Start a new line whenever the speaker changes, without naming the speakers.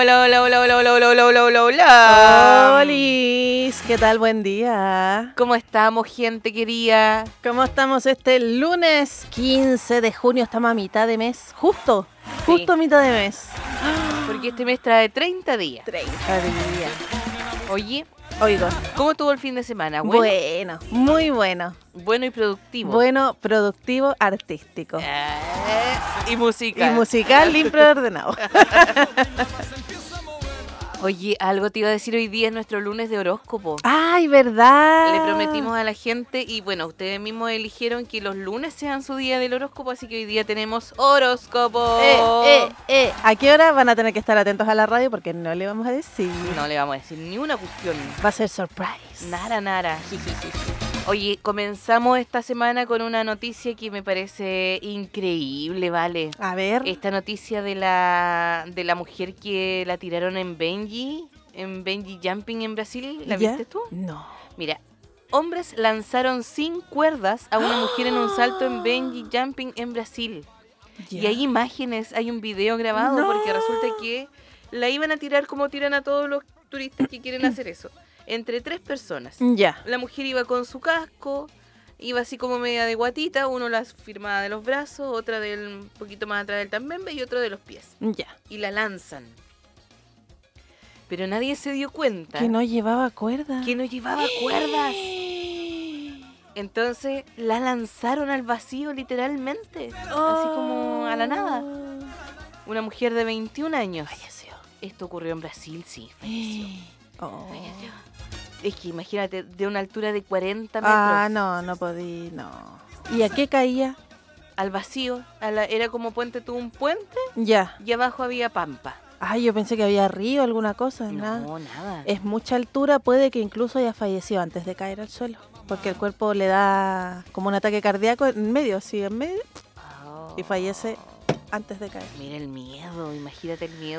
hola, hola, hola, hola, hola, hola, hola, hola, hola, hola.
Olis, ¿qué tal? Buen día.
¿Cómo estamos, gente querida?
¿Cómo estamos este lunes 15 de junio? Estamos a mitad de mes, justo a mitad de mes.
Porque este mes trae 30 días.
30 días.
Oye,
Oigo,
¿cómo estuvo el fin de semana?
bueno, muy bueno.
Bueno y productivo.
Bueno, productivo, artístico.
Y musical.
Y musical, limpio y ordenado.
Oye, algo te iba a decir hoy día, es nuestro lunes de horóscopo.
¡Ay, verdad!
Le prometimos a la gente y bueno, ustedes mismos eligieron que los lunes sean su día del horóscopo, así que hoy día tenemos horóscopo.
¿A qué hora van a tener que estar atentos a la radio? Porque no le vamos a decir.
No le vamos a decir ni una cuestión.
Va a ser surprise.
Nara. Oye, comenzamos esta semana con una noticia que me parece increíble, ¿vale?
A ver.
Esta noticia de la mujer que la tiraron en Bungee Jumping en Brasil, ¿la
¿Ya?
viste tú?
No.
Mira, hombres lanzaron sin cuerdas a una mujer en un salto en Bungee Jumping en Brasil.
Ya.
Y hay imágenes, hay un video grabado,
No.
porque resulta que la iban a tirar como tiran a todos los turistas que quieren hacer eso. Entre 3 personas.
Ya.
La mujer iba con su casco, iba así como media de guatita, uno la firmaba de los brazos, otra del un poquito más atrás del tambembe y otro de los pies.
Ya.
Y la lanzan. Pero nadie se dio cuenta
Que no llevaba cuerda.
que no llevaba cuerdas. Entonces la lanzaron al vacío literalmente, así como a la nada. Una mujer de 21 años.
Falleció.
Esto ocurrió en Brasil, sí, falleció.
Oh.
Falleció. Es que imagínate, de una altura de 40 metros.
Ah, no podí, no. ¿Y a qué caía?
Al vacío, era como ponte tú un puente
Ya.
y abajo había pampa.
Ay, yo pensé que había río, alguna cosa.
No, nada.
Es mucha altura, puede que incluso haya fallecido antes de caer al suelo. Porque el cuerpo le da como un ataque cardíaco en medio, sí, en medio.
Oh.
Y fallece antes de caer.
Mira el miedo, imagínate el miedo.